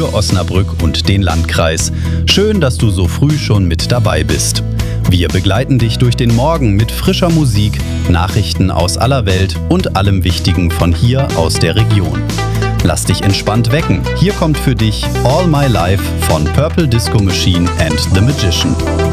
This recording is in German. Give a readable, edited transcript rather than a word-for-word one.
für Osnabrück und den Landkreis. Schön, dass du so früh schon mit dabei bist. Wir begleiten dich durch den Morgen mit frischer Musik, Nachrichten aus aller Welt und allem Wichtigen von hier aus der Region. Lass dich entspannt wecken. Hier kommt für dich All My Life von Purple Disco Machine and The Magician.